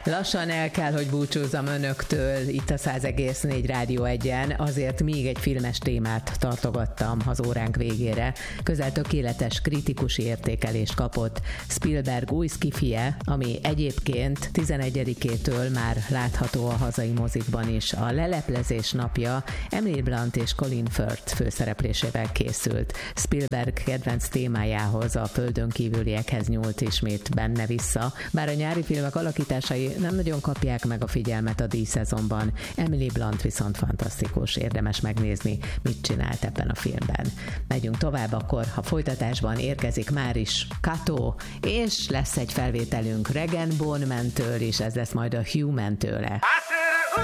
Lassan el kell, hogy búcsúzzam önöktől itt a 100,4 Rádió 1-en, azért még egy filmes témát tartogattam az óránk végére. Közel tökéletes kritikus értékelést kapott Spielberg új szkifije, ami egyébként 11-től már látható a hazai mozikban is. A Leleplezés napja Emily Blunt és Colin Firth főszereplésével készült. Spielberg kedvenc témájához, a földön kívüliekhez nyúlt ismét benne vissza, bár a nyári filmek alakításai nem nagyon kapják meg a figyelmet a díjszezonban. Emily Blunt viszont fantasztikus, érdemes megnézni, mit csinált ebben a filmben. Megyünk tovább, akkor a folytatásban érkezik már is Kato, és lesz egy felvételünk Regan Bowman-től, és ez lesz majd a Human tőle.